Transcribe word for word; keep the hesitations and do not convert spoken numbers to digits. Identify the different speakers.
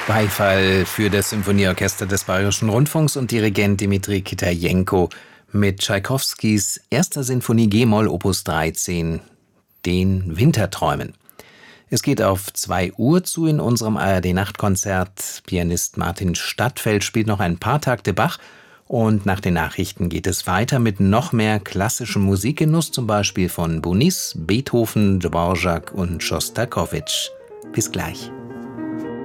Speaker 1: Beifall für das Symphonieorchester des Bayerischen Rundfunks und Dirigent Dmitri Kitajenko mit Tschaikowskis erster Sinfonie G-Moll Opus dreizehn, den Winterträumen. Es geht auf zwei Uhr zu in unserem A R D-Nachtkonzert. Pianist Martin Stadtfeld spielt noch ein paar Takte Bach und nach den Nachrichten geht es weiter mit noch mehr klassischem Musikgenuss, zum Beispiel von Bonis, Beethoven, Dvorak und Schostakowitsch. Bis gleich.